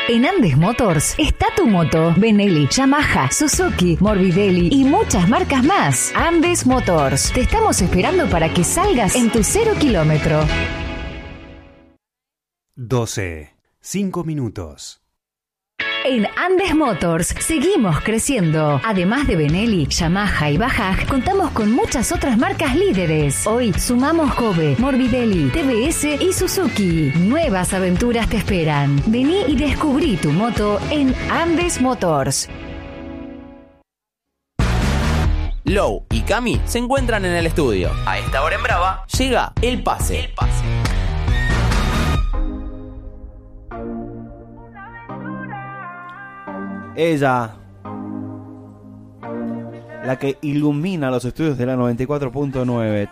En Andes Motors está tu moto. Benelli, Yamaha, Suzuki, Morbidelli y muchas marcas más. Andes Motors. Te estamos esperando para que salgas en tu 0 kilómetro. 12. 5 minutos. En Andes Motors seguimos creciendo. Además de Benelli, Yamaha y Bajaj, contamos con muchas otras marcas líderes. Hoy sumamos Kobe, Morbidelli, TBS y Suzuki. Nuevas aventuras te esperan. Vení y descubrí tu moto en Andes Motors. Low y Cami se encuentran en el estudio. A esta hora en Brava llega El Pase. Ella, la que ilumina los estudios de la 94.9.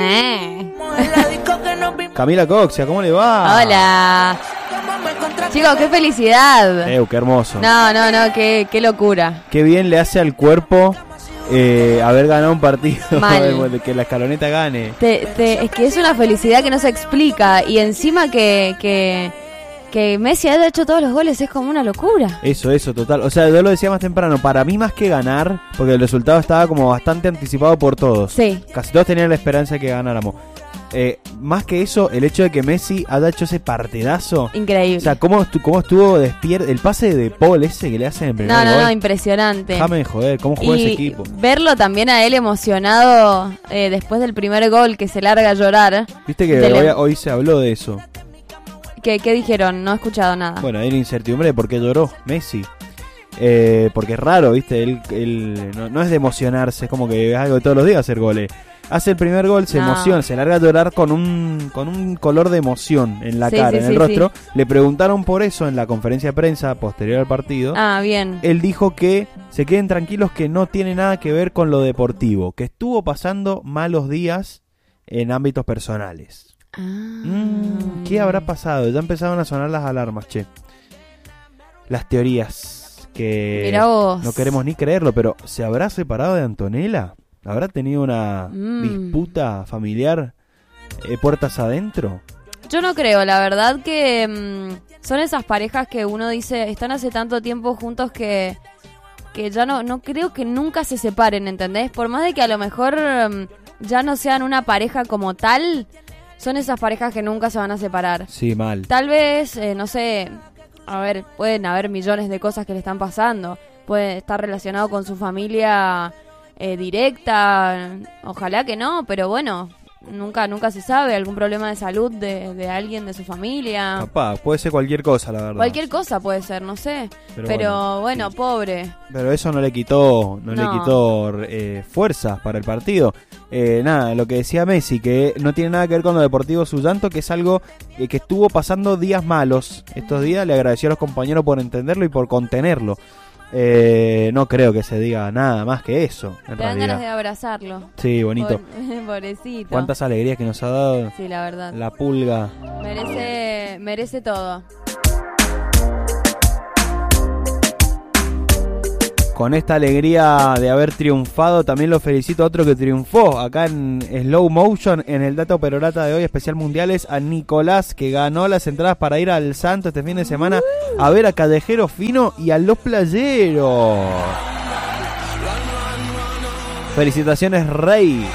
Camila Coxia, ¿cómo le va? Hola. Chicos, qué felicidad. Qué hermoso. No, qué locura. Qué bien le hace al cuerpo haber ganado un partido. Mal. Que la escaloneta gane. Es que es una felicidad que no se explica. Y encima que Messi haya hecho todos los goles es como una locura. Eso, total. O sea, yo lo decía más temprano, para mí más que ganar, porque el resultado estaba como bastante anticipado por todos. Sí. Casi todos tenían la esperanza de que ganáramos. Más que eso, el hecho de que Messi haya hecho ese partidazo. Increíble. O sea, cómo estuvo despierto. El pase de Paul ese que le hacen en el primer gol. No, impresionante. Déjame de joder, cómo juega ese equipo. Verlo también a él emocionado después del primer gol, que se larga a llorar. Viste que hoy se habló de eso. ¿Qué dijeron? No he escuchado nada. Bueno, hay la incertidumbre de por qué lloró Messi. Porque es raro, ¿viste? Él no es de emocionarse, es como que es algo de todos los días hacer goles. Hace el primer gol, se emociona, se larga a llorar con un color de emoción en la cara, en el rostro. Sí. Le preguntaron por eso en la conferencia de prensa posterior al partido. Bien. Él dijo que se queden tranquilos, que no tiene nada que ver con lo deportivo, que estuvo pasando malos días en ámbitos personales. ¿Qué habrá pasado? Ya empezaron a sonar las alarmas, che. Las teorías que Mirá vos. No queremos ni creerlo, pero ¿se habrá separado de Antonella? ¿Habrá tenido una disputa familiar puertas adentro? Yo no creo, la verdad que son esas parejas que uno dice están hace tanto tiempo juntos que ya no creo que nunca se separen, ¿entendés? Por más de que a lo mejor ya no sean una pareja como tal, son esas parejas que nunca se van a separar. Sí, mal. Tal vez, no sé, a ver, pueden haber millones de cosas que le están pasando. Puede estar relacionado con su familia directa, ojalá que no, pero bueno, nunca se sabe. Algún problema de salud de alguien de su familia. Capaz, puede ser cualquier cosa, la verdad. Cualquier cosa puede ser, no sé. Pero bueno, sí. Pobre. Pero eso no le quitó fuerzas para el partido. Nada, lo que decía Messi, que no tiene nada que ver con lo deportivo su llanto, que es algo que estuvo pasando días malos. Estos días le agradeció a los compañeros por entenderlo y por contenerlo. No creo que se diga nada más que eso. Te dan ganas de abrazarlo. Sí, bonito. Pobrecito. Cuántas alegrías que nos ha dado. Sí, la verdad. La pulga. Merece todo. Con esta alegría de haber triunfado, también lo felicito a otro que triunfó acá en Slow Motion en el Dato Perorata de hoy, especial mundiales, a Nicolás, que ganó las entradas para ir al Santo este fin de semana a ver a Callejero Fino y a Los Playeros. Felicitaciones, Rey.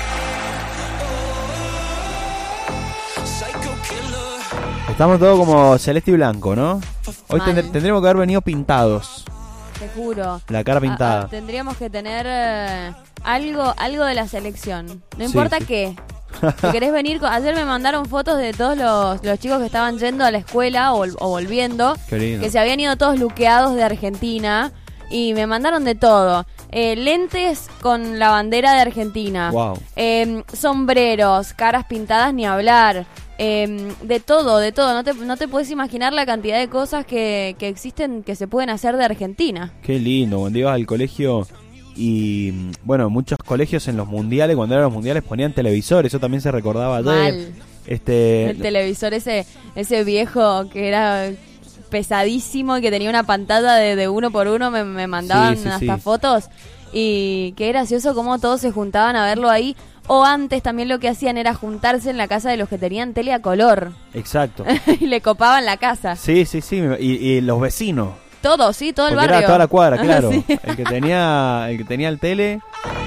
Estamos todos como celeste y blanco, ¿no? Hoy tendremos que haber venido pintados. Te juro. La cara pintada. Tendríamos que tener algo de la selección. No importa qué. Si querés venir... Ayer me mandaron fotos de todos los chicos que estaban yendo a la escuela o volviendo. Qué lindo. Que se habían ido todos luqueados de Argentina. Y me mandaron de todo. Lentes con la bandera de Argentina. Wow. Sombreros, caras pintadas ni hablar. De todo. No te puedes imaginar la cantidad de cosas que existen, que se pueden hacer de Argentina. Qué lindo. Cuando ibas al colegio y, bueno, muchos colegios en los mundiales, cuando eran los mundiales, ponían televisores. Eso también se recordaba ayer. El televisor ese viejo que era pesadísimo y que tenía una pantalla de 1x1, me mandaban hasta fotos. Y qué gracioso cómo todos se juntaban a verlo ahí. O antes también lo que hacían era juntarse en la casa de los que tenían tele a color. Exacto. Y le copaban la casa. Sí. Y los vecinos. Todo, sí, todo el Porque barrio. era toda la cuadra, claro. Sí. El que tenía el tele.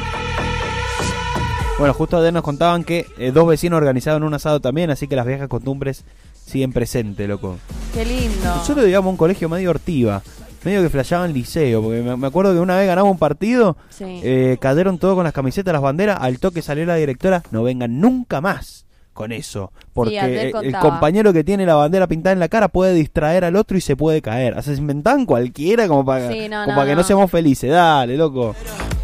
Bueno, justo ayer nos contaban que 2 vecinos organizaban un asado también, así que las viejas costumbres siguen presentes, loco. Qué lindo. Nosotros digamos un colegio medio ortiva, medio que flasheaban liceo, porque me acuerdo que una vez ganamos un partido, Sí. cayeron todos con las camisetas, las banderas, al toque salió la directora, no vengan nunca más con eso, porque ayer el contaba. compañero que tiene la bandera pintada en la cara puede distraer al otro y se puede caer. O sea, se inventan cualquiera como para, Sí, no, como no, para que no no. seamos felices, dale, loco.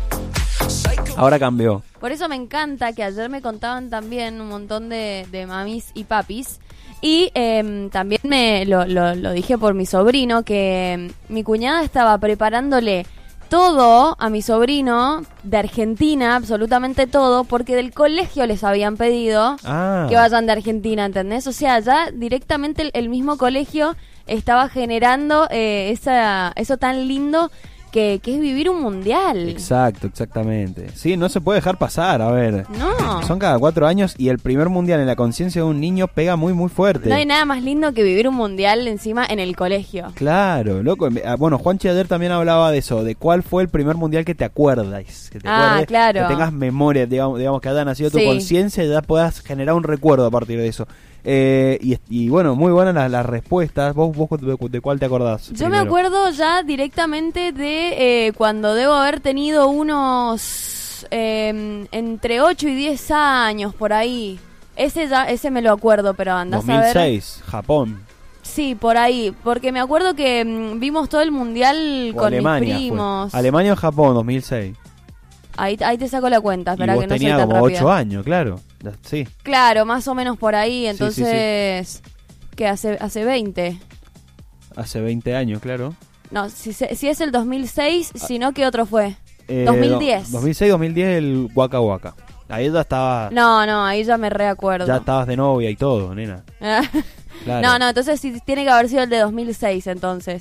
Ahora cambió. Por eso me encanta que ayer me contaban también un montón de mamis y papis. Y también lo dije por mi sobrino, que mi cuñada estaba preparándole todo a mi sobrino de Argentina, absolutamente todo, porque del colegio les habían pedido que vayan de Argentina, ¿entendés? O sea, ya directamente el mismo colegio estaba generando eso tan lindo que es vivir un mundial. Exactamente. Sí, no se puede dejar pasar, a ver. No. Son cada 4 años y el primer mundial en la conciencia de un niño pega muy, muy fuerte. No hay nada más lindo que vivir un mundial encima en el colegio. Claro, loco. Bueno, Juanchi ayer también hablaba de eso, de cuál fue el primer mundial que te acuerdas. Que te acuerdes, claro. que tengas memoria, digamos que haya nacido tu Sí. conciencia y ya puedas generar un recuerdo a partir de eso. Y bueno, muy buenas las respuestas. ¿Vos de cuál te acordás? Yo me acuerdo ya directamente de cuando debo haber tenido unos entre 8 y 10 años por ahí. Ese me lo acuerdo, pero andás a ver. 2006, Japón. Sí, por ahí, porque me acuerdo que vimos todo el mundial O con Alemania mis primos. fue. Alemania o Japón, 2006. Ahí te saco la cuenta, Y espera vos que no soy tenías tan como rápida. 8 años, claro. Sí. Claro, más o menos por ahí, Sí, entonces que hace 20. Hace 20 años, claro. No, si es el 2006, si no, ¿qué otro fue? 2010. 2006, 2010 el Waka Waka. Ahí ya estaba. No, ahí ya me reacuerdo. Ya estabas de novia y todo, nena. Claro. No, entonces sí tiene que haber sido el de 2006, entonces.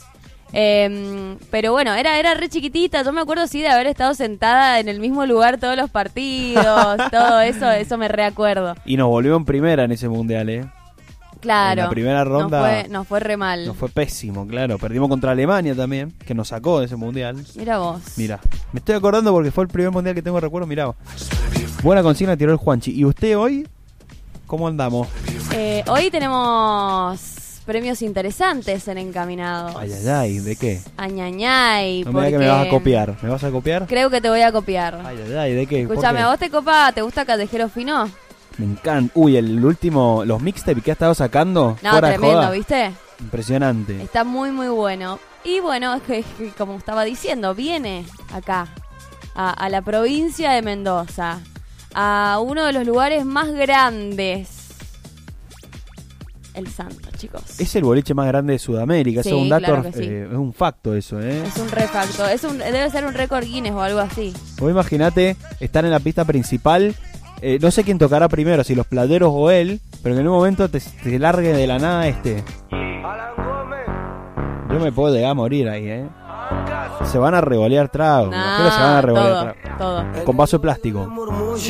Pero bueno, era re chiquitita. Yo me acuerdo sí de haber estado sentada en el mismo lugar todos los partidos, todo eso me reacuerdo. Y nos volvió en primera en ese mundial, Claro. En la primera ronda Nos fue re mal. nos fue pésimo, claro. Perdimos contra Alemania también, que nos sacó de ese mundial. Mira vos. Mira, me estoy acordando porque fue el primer mundial que tengo recuerdo. Mirá, buena consigna tiró el Juanchi. ¿Y usted hoy? ¿Cómo andamos? Hoy tenemos premios interesantes en Encaminados. Ay, ¿de qué? Añañay. No me digas que me vas a copiar. ¿Me vas a copiar? Creo que te voy a copiar. Ay, ¿de qué? ¿Por Escúchame, qué? ¿a vos te gusta Callejero Fino? Me encanta. Uy, el último, los mixtapes que ha estado sacando. No, fuera de tremendo, joda. ¿viste? Impresionante. Está muy, muy bueno. Y bueno, es que como estaba diciendo, viene acá, a la provincia de Mendoza, a uno de los lugares más grandes. El Santo, chicos. Es el boliche más grande de Sudamérica. Sí, Eso es un dato, claro que sí. es un facto eso, Es un refacto. Debe ser un récord Guinness o algo así. Vos imaginate estar en la pista principal. No sé quién tocará primero, si los plateros o él, pero que en un momento te largue de la nada este. Yo me puedo llegar a morir ahí, Se van a revolear tragos. Los que se van a revolear tragos. Todo. Con vaso de plástico.